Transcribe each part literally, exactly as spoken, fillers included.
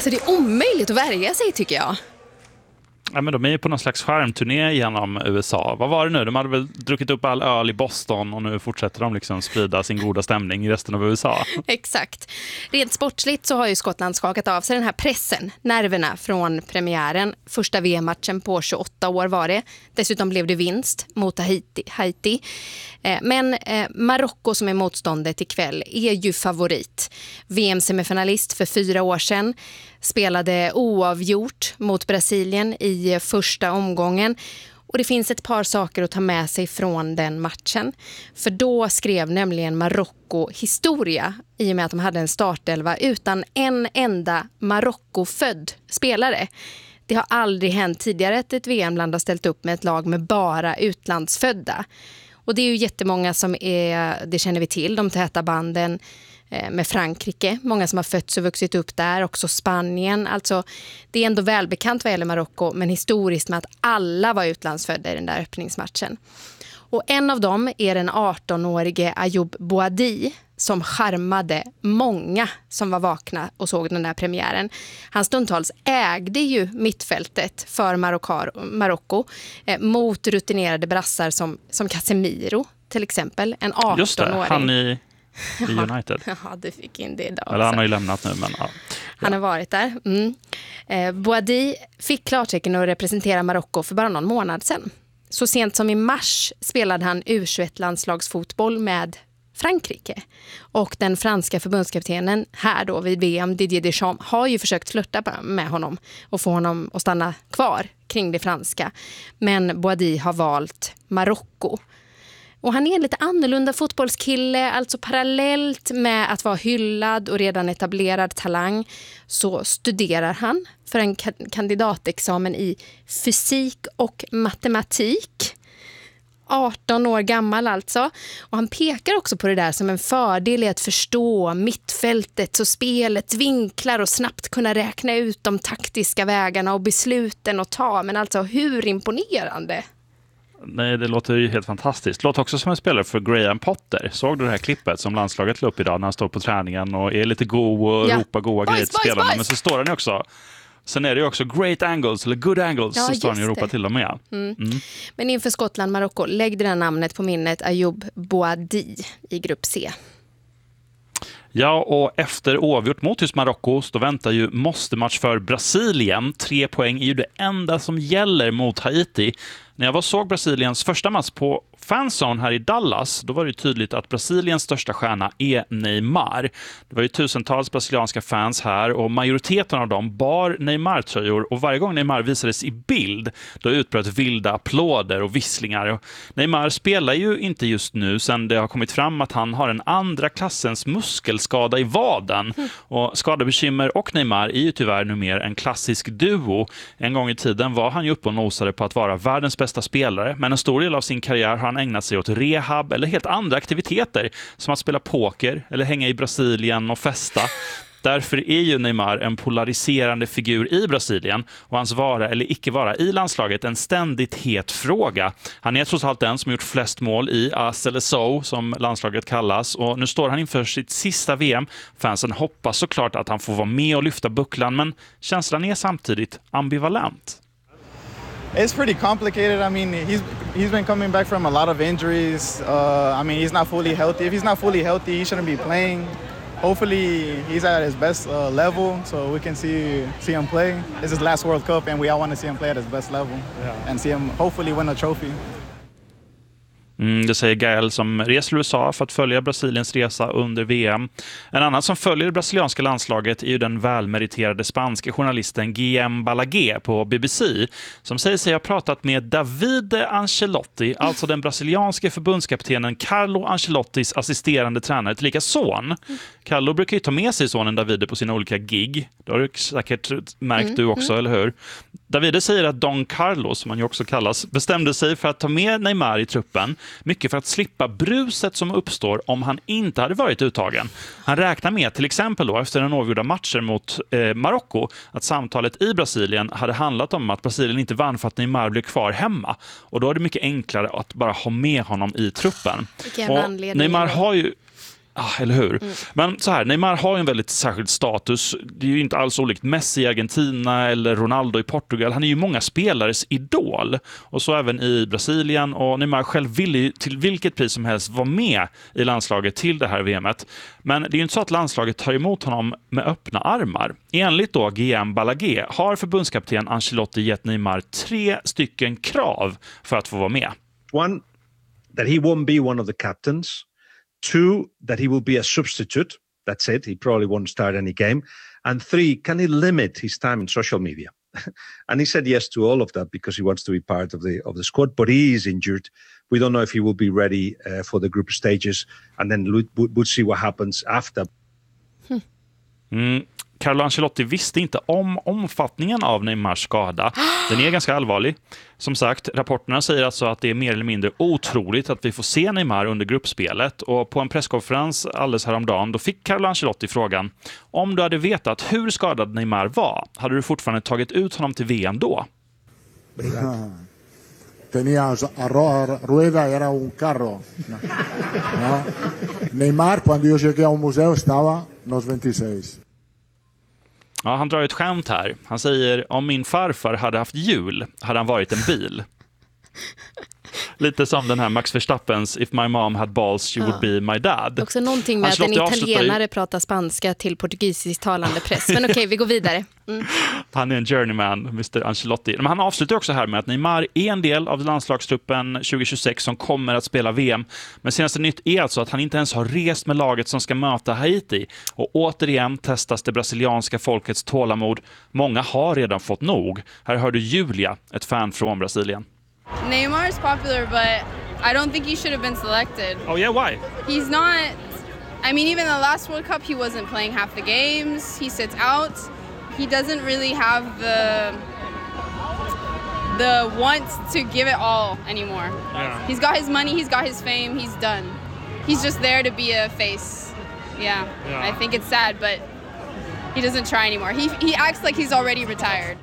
Alltså det är omöjligt att värja sig tycker jag. Ja, men de är ju på någon slags skärmturné genom U S A. Vad var det nu? De hade väl druckit upp all öl i Boston och nu fortsätter de liksom sprida sin goda stämning i resten av U S A. Exakt. Rent sportsligt så har ju Skottland skakat av sig den här pressen, nerverna från premiären. Första V M-matchen på tjugoåtta år var det. Dessutom blev det vinst mot Haiti. Haiti. Men Marocko som är motståndet ikväll är ju favorit. V M-semifinalist för fyra år sedan. Spelade oavgjort mot Brasilien i första omgången. Och det finns ett par saker att ta med sig från den matchen. För då skrev nämligen Marocko historia i och med att de hade en startelva utan en enda Marocko-född spelare. Det har aldrig hänt tidigare att ett V M-land har ställt upp med ett lag med bara utlandsfödda. Och det är ju jättemånga som är, det känner vi till, de täta banden med Frankrike. Många som har fötts och vuxit upp där, också Spanien. Alltså, det är ändå välbekant vad gäller Marocko, men historiskt med att alla var utlandsfödda i den där öppningsmatchen. Och en av dem är den arton-årige Ayoub Boadi som charmade många som var vakna och såg den där premiären. Han stundtals ägde ju mittfältet för Marocko eh, mot rutinerade brassar som, som Casemiro till exempel, en arton-åring. Just det, han i, i United. Ja, du fick in det idag. Eller han har ju lämnat nu, men ja. Han har varit där. Mm. Eh, Boadi fick klartecken att representera Marocko för bara någon månad sedan. Så sent som i mars spelade han U tjugoett-landslagsfotboll med Frankrike. Och den franska förbundskaptenen här då vid V M, Didier Deschamps, har ju försökt flirta med honom och få honom att stanna kvar kring det franska. Men Boadi har valt Marocko. Och han är en lite annorlunda fotbollskille, alltså parallellt med att vara hyllad och redan etablerad talang så studerar han för en kandidatexamen i fysik och matematik. arton år gammal alltså. Och han pekar också på det där som en fördel i att förstå mittfältet och spelets vinklar och snabbt kunna räkna ut de taktiska vägarna och besluten att ta. Men alltså hur imponerande? Nej, det låter ju helt fantastiskt. Det låter också som en spelare för Graham Potter. Såg du det här klippet som landslaget la upp idag när han står på träningen och är lite god och ja. ropar goa grejer till spelarna. Boys. Men så står han ju också. Sen är det ju också great angles eller good angles ja, så står han ju och ropar till dem igen. Mm. Mm. Men inför Skottland, Marocko, lägg det där namnet på minnet Ayoub Boadi i grupp C. Ja, och efter oavgjort mot just Marocko så väntar ju måste-match för Brasilien. Tre poäng är ju det enda som gäller mot Haiti. När jag var såg Brasiliens första match på fanzone här i Dallas, då var det tydligt att Brasiliens största stjärna är Neymar. Det var ju tusentals brasilianska fans här och majoriteten av dem bar Neymar-tröjor och varje gång Neymar visades i bild då utbröt vilda applåder och visslingar. Och Neymar spelar ju inte just nu sen det har kommit fram att han har en andra klassens muskelskada i vaden. Och skadebekymmer och Neymar är ju tyvärr nu mer en klassisk duo. En gång i tiden var han ju uppe och nosade på att vara världens bästa spelare, men en stor del av sin karriär har han ägnat sig åt rehab eller helt andra aktiviteter som att spela poker eller hänga i Brasilien och festa. Därför är ju Neymar en polariserande figur i Brasilien och hans vara eller icke vara i landslaget en ständigt het fråga. Han är trots allt den som gjort flest mål i A S eller S O som landslaget kallas och nu står han inför sitt sista V M. Fansen hoppas såklart att han får vara med och lyfta bucklan, men känslan är samtidigt ambivalent. It's pretty complicated. I mean, he's he's been coming back from a lot of injuries. Uh, I mean, he's not fully healthy. If he's not fully healthy, he shouldn't be playing. Hopefully, he's at his best uh, level, so we can see see him play. This is his last World Cup, and we all want to see him play at his best level yeah. and see him hopefully win a trophy. Mm, det säger Gael som reser till U S A för att följa Brasiliens resa under V M. En annan som följer det brasilianska landslaget är ju den välmeriterade spanska journalisten Guillem Balaguer på B B C som säger sig ha pratat med David Ancelotti, alltså den brasilianske förbundskaptenen Carlo Ancelottis assisterande tränare till lika son. Carlo brukar ju ta med sig sonen Davide på sina olika gig. Det har du säkert märkt mm, du också, mm. eller hur? Davide säger att Don Carlos, som han ju också kallas, bestämde sig för att ta med Neymar i truppen. Mycket för att slippa bruset som uppstår om han inte hade varit uttagen. Han räknar med till exempel då efter den avgjorda matchen mot eh, Marocko att samtalet i Brasilien hade handlat om att Brasilien inte vann för att Neymar blev kvar hemma. Och då är det mycket enklare att bara ha med honom i truppen. Och Neymar har ju Ah, eller hur? Mm. Men så här, Neymar har ju en väldigt särskild status. Det är ju inte alls olikt Messi i Argentina eller Ronaldo i Portugal. Han är ju många spelares idol. Och så även i Brasilien. Och Neymar själv vill ju till vilket pris som helst vara med i landslaget till det här V M:et. Men det är ju inte så att landslaget tar emot honom med öppna armar. Enligt då G M Balaguer har förbundskapten Ancelotti gett Neymar tre stycken krav för att få vara med. One, that he won't be one of the captains. Two, that he will be a substitute. That's it. He probably won't start any game. And three, can he limit his time in social media? And he said yes to all of that because he wants to be part of the of the squad. But he is injured. We don't know if he will be ready uh, for the group stages. And then we'll, we'll see what happens after. Mm. Carlo Ancelotti visste inte om omfattningen av Neymars skada. Den är ganska allvarlig. Som sagt, rapporterna säger alltså att det är mer eller mindre otroligt att vi får se Neymar under gruppspelet. Och på en presskonferens alldeles häromdagen, då fick Carlo Ancelotti frågan: om du hade vetat hur skadad Neymar var, hade du fortfarande tagit ut honom till V M då? Tenía a rueda, era un carro. No. Neymar, cuando yo llegué a un museo, estaba los veintiséis. Ja, han drar ett skämt här. Han säger, om min farfar hade haft hjul hade han varit en bil. Lite som den här Max Verstappens If my mom had balls she ja. would be my dad. Också någonting med att en italienare pratar spanska till portugisiskt talande press. Men okej, okay, vi går vidare. Mm. Han är en journeyman, mister Ancelotti. Men han avslutar också här med att Neymar är en del av landslagstruppen tjugo tjugosex som kommer att spela V M. Men senaste nytt är alltså att han inte ens har rest med laget som ska möta Haiti. Och återigen testas det brasilianska folkets tålamod. Många har redan fått nog. Här hör du Julia, ett fan från Brasilien. Neymar is popular, but I don't think he should have been selected. Oh yeah, why? He's not. I mean, even the last World Cup, he wasn't playing half the games. He sits out. He doesn't really have the the want to give it all anymore. Yeah. He's got his money. He's got his fame. He's done. He's just there to be a face. Yeah. yeah. I think it's sad, but he doesn't try anymore. He he acts like he's already retired.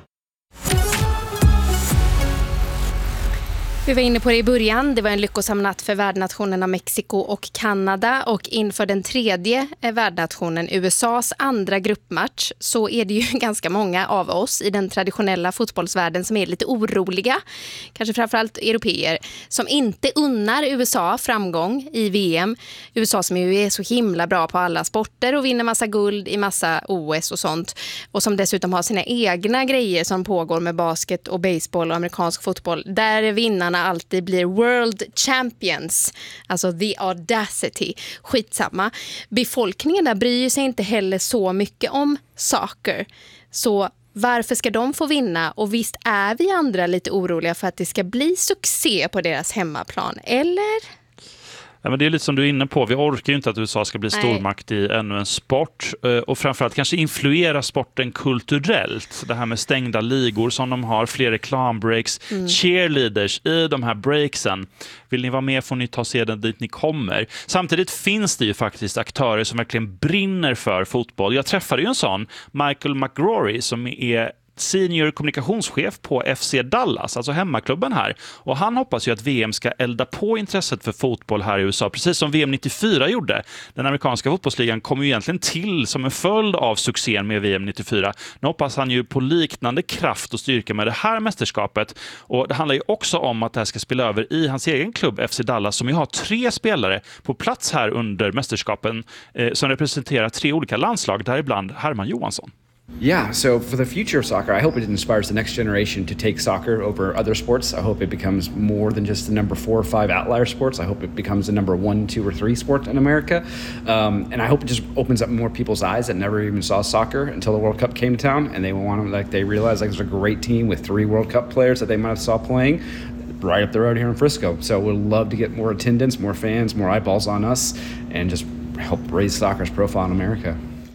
Vi var inne på det i början. Det var en lyckosam natt för värdnationerna Mexiko och Kanada. Och inför den tredje värdnationen, U S A:s andra gruppmatch, så är det ju ganska många av oss i den traditionella fotbollsvärlden som är lite oroliga. Kanske framförallt europeer som inte unnar U S A framgång i V M. U S A som ju är så himla bra på alla sporter och vinner massa guld i massa O S och sånt. Och som dessutom har sina egna grejer som pågår med basket och baseball och amerikansk fotboll. Där vinnarna alltid blir world champions, alltså the audacity. Skitsamma. Befolkningen där bryr sig inte heller så mycket om saker. Så varför ska de få vinna? Och visst är vi andra lite oroliga för att det ska bli succé på deras hemmaplan, eller? Ja, men det är lite som du är inne på. Vi orkar ju inte att U S A ska bli Nej. stormakt i ännu en sport. Och framförallt kanske influera sporten kulturellt. Det här med stängda ligor som de har, fler reklambreaks, mm. cheerleaders i de här breaksen. Vill ni vara med får ni ta sedan dit ni kommer. Samtidigt finns det ju faktiskt aktörer som verkligen brinner för fotboll. Jag träffade ju en sån, Michael McGrory, som är senior kommunikationschef på F C Dallas, alltså hemmaklubben här. Och han hoppas ju att V M ska elda på intresset för fotboll här i U S A, precis som V M nittiofyra gjorde. Den amerikanska fotbollsligan kom ju egentligen till som en följd av succén med V M nittiofyra. Nu hoppas han ju på liknande kraft och styrka med det här mästerskapet. Och det handlar ju också om att det här ska spela över i hans egen klubb F C Dallas, som ju har tre spelare på plats här under mästerskapen eh, som representerar tre olika landslag, däribland Herman Johansson. Yeah, so for the future of soccer, I hope it inspires the next generation to take soccer over other sports. I hope it becomes more than just the number four or five outlier sports. I hope it becomes the number one, two, or three sport in America. Um, and I hope it just opens up more people's eyes that never even saw soccer until the World Cup came to town, and they want to, like, they realize like there's a great team with three World Cup players that they might have saw playing right up the road here in Frisco. So we'd love to get more attendance, more fans, more eyeballs on us, and just help raise soccer's profile in America.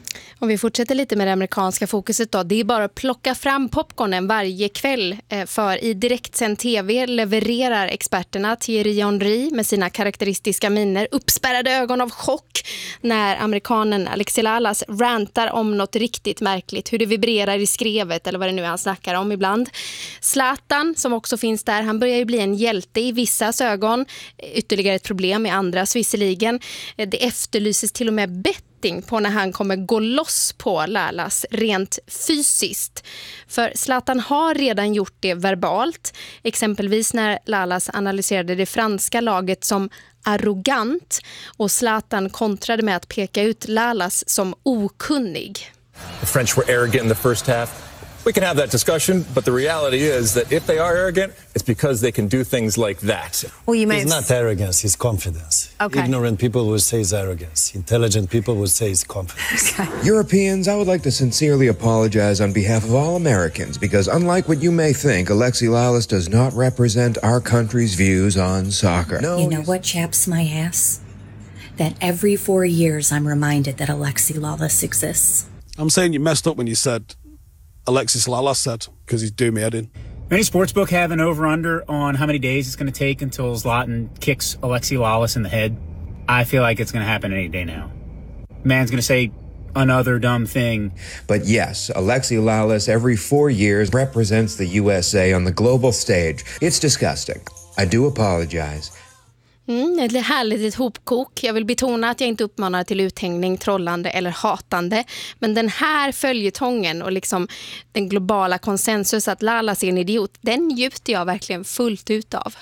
Om vi fortsätter lite med det amerikanska fokuset då. Det är bara att plocka fram popcornen varje kväll. För i direktsänd tv levererar experterna Thierry Henry med sina karaktäristiska miner, uppspärrade ögon av chock när amerikanen Alexi Lalas rantar om något riktigt märkligt. Hur det vibrerar i skrevet eller vad det nu är han snackar om ibland. Zlatan som också finns där, han börjar ju bli en hjälte i vissas ögon. Ytterligare ett problem i andras visserligen. Det efterlyses till och med betting på när han kommer gå loss på Lalas rent fysiskt. För Zlatan har redan gjort det verbalt. Exempelvis när Lalas analyserade det franska laget som arrogant och Zlatan kontrade med att peka ut Lalas som okunnig. The French were arrogant in the first half. We can have that discussion, but the reality is that if they are arrogant, it's because they can do things like that. Well, you may it's not arrogance, it's confidence. Okay. Ignorant people would say it's arrogance. Intelligent people would say it's confidence. Okay. Europeans, I would like to sincerely apologize on behalf of all Americans because unlike what you may think, Alexi Lalas does not represent our country's views on soccer. No, you know what chaps my ass? That every four years I'm reminded that Alexi Lalas exists. I'm saying you messed up when you said Alexis Lalas said, because he's doing me head in. Any sportsbook have an over-under on how many days it's going to take until Zlatan kicks Alexi Lalas in the head? I feel like it's going to happen any day now. Man's going to say another dumb thing. But yes, Alexi Lalas every four years represents the U S A on the global stage. It's disgusting. I do apologize. Mm, ett härligt ett hopkok. Jag vill betona att jag inte uppmanar till uthängning, trollande eller hatande. Men den här följetongen och liksom den globala konsensus att Lalas är en idiot, den njuter jag verkligen fullt ut av.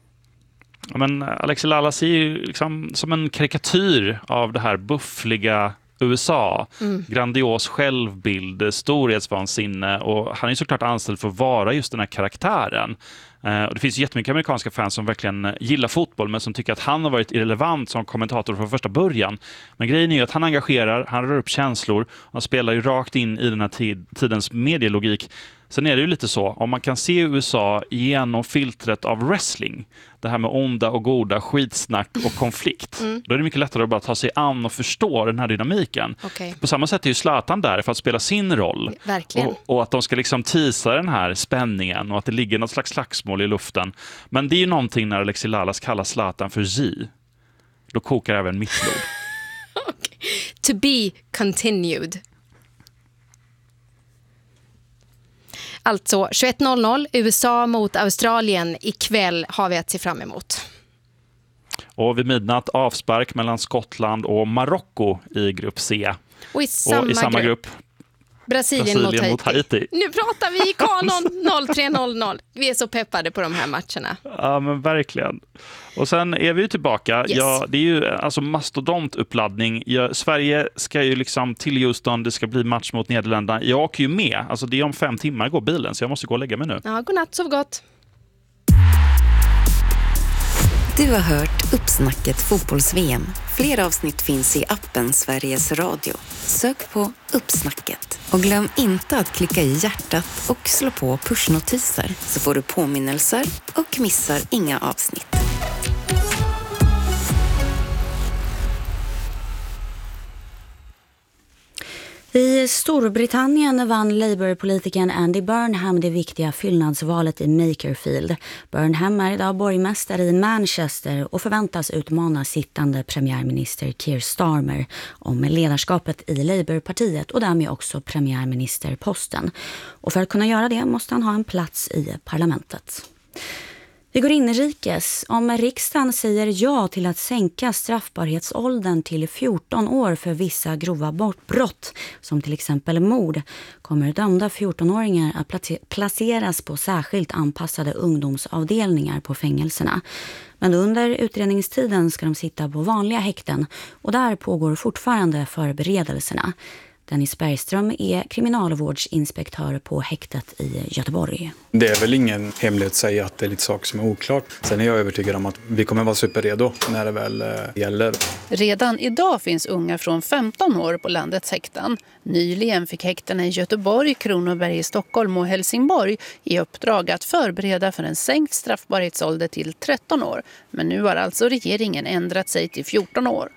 Ja, men Alexi Lalas är ju liksom som en karikatyr av det här buffliga U S A. Mm. Grandios självbild, storhetsvansinne, och han är såklart anställd för att vara just den här karaktären. Och det finns jättemycket amerikanska fans som verkligen gillar fotboll men som tycker att han har varit irrelevant som kommentator från första början. Men grejen är ju att han engagerar, han rör upp känslor, han spelar ju rakt in i den här tid, tidens medielogik. Sen är det ju lite så, om man kan se U S A genom filtret av wrestling, det här med onda och goda, skitsnack och konflikt, mm. då är det mycket lättare att bara ta sig an och förstå den här dynamiken. Okay. På samma sätt är ju Zlatan där för att spela sin roll. Verkligen. Och, och att de ska liksom tisa den här spänningen och att det ligger något slags slagsmål i luften. Men det är ju någonting när Alexi Lalas kallar Zlatan för G. Då kokar även mitt blod. Okay. To be continued. Alltså tjugoett noll noll, U S A mot Australien ikväll har vi att se fram emot. Och vid midnatt avspark mellan Skottland och Marocko i grupp C. Och i samma, och i samma grupp, grupp Brasilien, Brasilien mot, Haiti. mot Haiti. Nu pratar vi i kanon noll tre noll noll. Vi är så peppade på de här matcherna. Ja, men verkligen. Och sen är vi ju tillbaka. Yes. Ja, det är ju alltså mastodontuppladdning. Ja, Sverige ska ju liksom till Houston. Det ska bli match mot Nederländerna. Jag åker ju med. Alltså det är om fem timmar går bilen så jag måste gå och lägga mig nu. Ja, godnatt, sov gott. Du har hört Uppsnacket fotbolls-V M. Fler avsnitt finns i appen Sveriges Radio. Sök på Uppsnacket. Och glöm inte att klicka i hjärtat och slå på pushnotiser så får du påminnelser och missar inga avsnitt. I Storbritannien vann Labour-politikern Andy Burnham det viktiga fyllnadsvalet i Makerfield. Burnham är idag borgmästare i Manchester och förväntas utmana sittande premiärminister Keir Starmer om ledarskapet i Labour-partiet och därmed också premiärministerposten. Och för att kunna göra det måste han ha en plats i parlamentet. Vi går inrikes. Om riksdagen säger ja till att sänka straffbarhetsåldern till fjorton år för vissa grova brott, som till exempel mord, kommer dömda fjortonåringar att placeras på särskilt anpassade ungdomsavdelningar på fängelserna. Men under utredningstiden ska de sitta på vanliga häkten och där pågår fortfarande förberedelserna. Dennis Bergström är kriminalvårdsinspektör på häktet i Göteborg. Det är väl ingen hemlighet att säga att det är lite saker som är oklart. Sen är jag övertygad om att vi kommer vara superredo när det väl gäller. Redan idag finns unga från femton år på landets häkten. Nyligen fick häktena i Göteborg, Kronoberg i Stockholm och Helsingborg i uppdrag att förbereda för en sänkt straffbarhetsålder till tretton år. Men nu har alltså regeringen ändrat sig till fjorton år.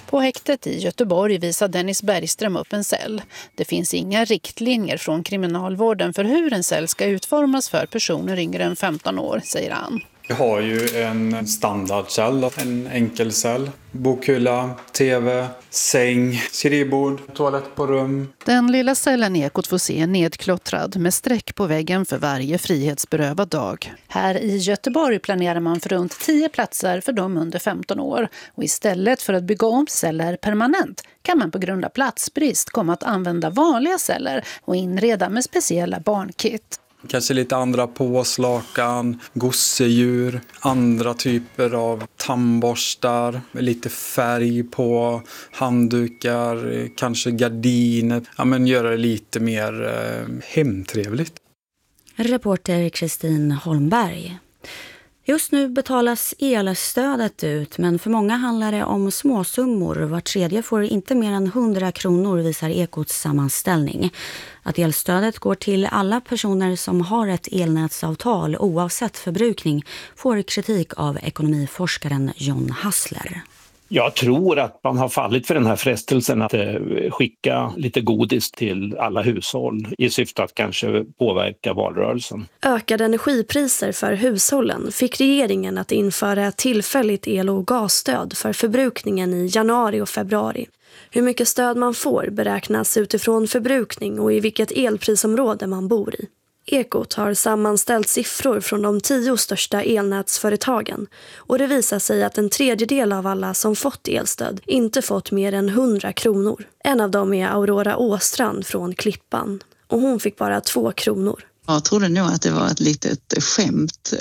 På häktet i Göteborg visar Dennis Bergström upp en cell. Det finns inga riktlinjer från kriminalvården för hur en cell ska utformas för personer yngre än femton år, säger han. Vi har ju en standardcell, en enkelcell, bokhylla, tv, säng, skrivbord, toalett på rum. Den lilla cellen Ekot får se är nedklottrad med streck på väggen för varje frihetsberövad dag. Här i Göteborg planerar man för runt tio platser för de under femton år. Och istället för att bygga om celler permanent kan man på grund av platsbrist komma att använda vanliga celler och inreda med speciella barnkit. Kanske lite andra påslakan, gosedjur, andra typer av tandborstar, lite färg på handdukar, kanske gardiner. Ja, men göra det lite mer eh, hemtrevligt. Reporter Kristin Holmberg. Just nu betalas elstödet ut, men för många handlar det om småsummor. Var tredje får inte mer än hundra kronor, visar Ekots sammanställning. Att elstödet går till alla personer som har ett elnätsavtal oavsett förbrukning får kritik av ekonomiforskaren John Hassler. Jag tror att man har fallit för den här frestelsen att eh, skicka lite godis till alla hushåll i syfte att kanske påverka valrörelsen. Ökade energipriser för hushållen fick regeringen att införa tillfälligt el- och gasstöd för förbrukningen i januari och februari. Hur mycket stöd man får beräknas utifrån förbrukning och i vilket elprisområde man bor i. Ekot har sammanställt siffror från de tio största elnätsföretagen och det visar sig att en tredjedel av alla som fått elstöd inte fått mer än hundra kronor. En av dem är Aurora Åstrand från Klippan och hon fick bara två kronor. Jag trodde nog att det var ett litet skämt.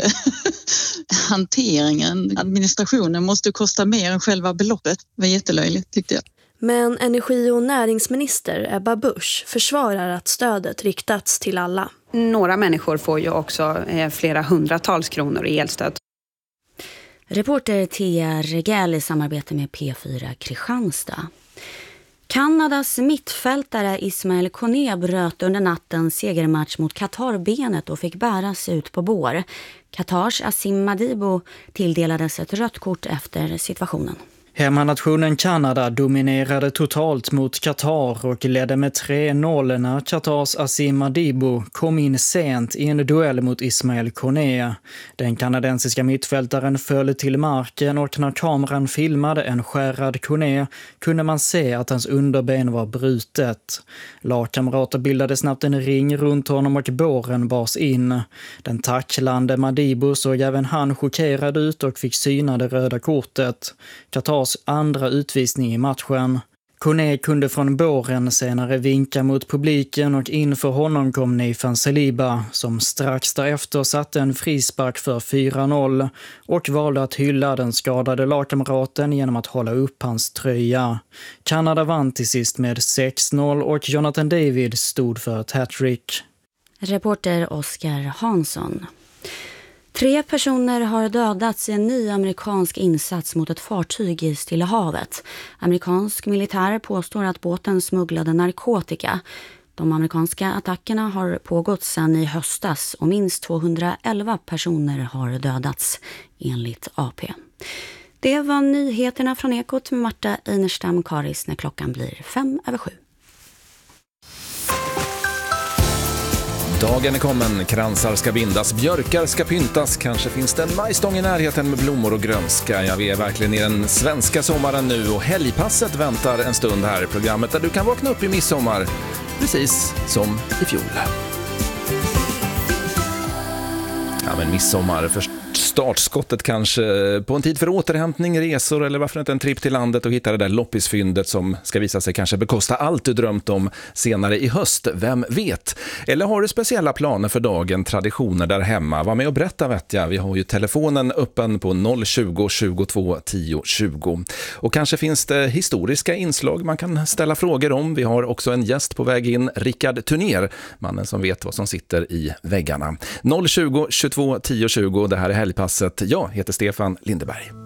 Hanteringen, administrationen måste kosta mer än själva beloppet. Det var jättelöjligt tyckte jag. Men energi- och näringsminister Ebba Busch försvarar att stödet riktats till alla. Några människor får ju också flera hundratals kronor i elstöd. Reporter Thea Regel i samarbete med P fyra Kristianstad. Kanadas mittfältare Ismael Koné bröt under natten segermatch mot Qatar benet och fick bäras ut på bår. Qatars Asim Madibo tilldelades ett rött kort efter situationen. Hemmanationen Kanada dominerade totalt mot Qatar och ledde med tre noll när Qatars Asim Madibo kom in sent i en duell mot Ismael Koné. Den kanadensiska mittfältaren föll till marken och när kameran filmade en skärrad Koné kunde man se att hans underben var brutet. Lagkamrater bildade snabbt en ring runt honom och båren bars in. Den tacklande Madibo såg även han chockerad ut och fick syna det röda kortet. Qatars andra utvisning i matchen. Koné kunde från båren senare vinka mot publiken och inför honom kom Nathan Saliba som strax därefter satte en frispark för fyra noll och valde att hylla den skadade lagkamraten genom att hålla upp hans tröja. Kanada vann till sist med sex noll och Jonathan David stod för ett hattrick. Reporter Oskar Hansson. Tre personer har dödats i en ny amerikansk insats mot ett fartyg i Stilla havet. Amerikansk militär påstår att båten smugglade narkotika. De amerikanska attackerna har pågått sedan i höstas och minst tvåhundraelva personer har dödats enligt A P. Det var nyheterna från Ekot med Marta Einerstam Karis när klockan blir fem över sju. Dagen är kommen, kransar ska bindas, björkar ska pyntas, kanske finns det en majstång i närheten med blommor och grönska. Ja, vi är verkligen i den svenska sommaren nu och helgpasset väntar en stund här i programmet där du kan vakna upp i midsommar, precis som i fjol. Ja, men midsommar för startskottet kanske på en tid för återhämtning, resor eller varför inte en tripp till landet och hitta det där loppisfyndet som ska visa sig kanske bekosta allt du drömt om senare i höst, vem vet? Eller har du speciella planer för dagen, traditioner där hemma? Var med och berätta vet jag, vi har ju telefonen öppen på noll tjugo, tjugotvå, tio, tjugo. Och kanske finns det historiska inslag man kan ställa frågor om. Vi har också en gäst på väg in, Rickard Turner, mannen som vet vad som sitter i väggarna. noll tjugo, tjugotvå, tio, tjugo, det här är helgpasset. Jag heter Stefan Lindeberg.